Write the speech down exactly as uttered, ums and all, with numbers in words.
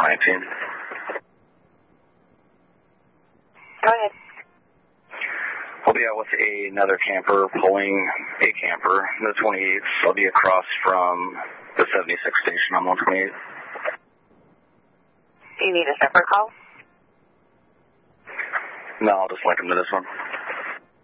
nineteen. Go ahead. I'll be out with another camper pulling a camper, the twenty-eighth. I'll be across from the seventy-six station on one twenty-eight. Do you need a separate call? No, I'll just link them to this one.